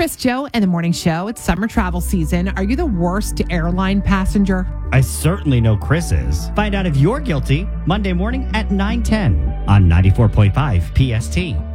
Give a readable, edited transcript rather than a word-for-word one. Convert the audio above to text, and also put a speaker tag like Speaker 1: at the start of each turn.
Speaker 1: Chris, Joe, and the morning show. It's summer travel season. Are you the worst airline passenger?
Speaker 2: I certainly know Chris is. Find out if you're guilty Monday morning at 9:10 on 94.5 PST.